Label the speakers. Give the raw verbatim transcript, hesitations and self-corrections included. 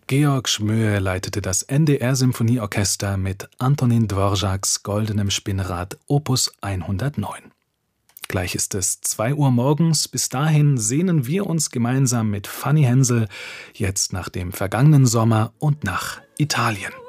Speaker 1: Georg Schmöhe leitete das N D R-Symphonieorchester mit Antonin Dvořáks Goldenem Spinnrad Opus hundertneun. Gleich ist es zwei Uhr morgens. Bis dahin sehnen wir uns gemeinsam mit Fanny Hensel jetzt nach dem vergangenen Sommer und nach Italien.